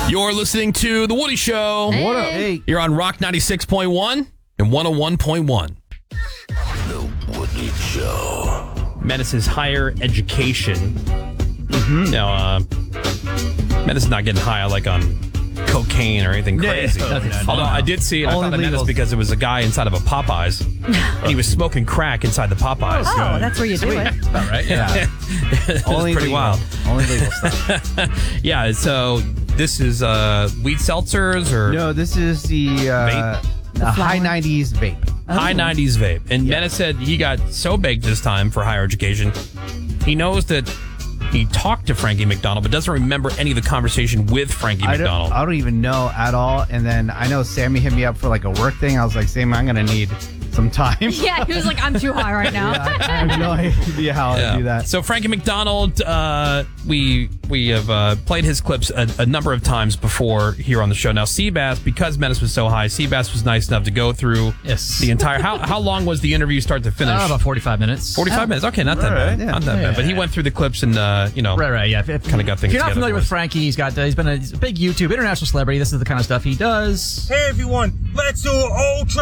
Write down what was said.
You're listening to The Woody Show. Hey. What up? Hey. You're on Rock 96.1 and 101.1. The Woody Show. Menace's higher education. Now, Menace is not getting high like on cocaine or anything crazy. Although I did see it, I Only thought Menace legals. because it was a guy inside of a Popeyes. And he was smoking crack inside the Popeyes. Oh, that's where you do it. All right. Yeah. It was pretty wild. Only legal stuff. Yeah, so this is weed seltzers or No, this is the Vape? high 90s vape. high 90s vape. And Menace said he got so baked this time for higher education. He knows that he talked to Frankie McDonald, but doesn't remember any of the conversation with Frankie McDonald. I don't even know at all. And then I know Sammy hit me up for like a work thing. I was like, Sammy, I'm going to need some time. Yeah, he was like, I'm too high right now. I have no idea how I do that. So Frankie McDonald, we have played his clips a number of times before here on the show. Now Seabass, because Menace was so high, Seabass was nice enough to go through the entire. How long was the interview start to finish? About 45 minutes. 45 minutes. Okay, not that bad. yeah. Not that bad. But he went through the clips and Right, yeah. kind of got things. If you're not together familiar for with us. Frankie, he's been a big YouTube international celebrity. This is the kind of stuff he does. Hey everyone, let's do Ultra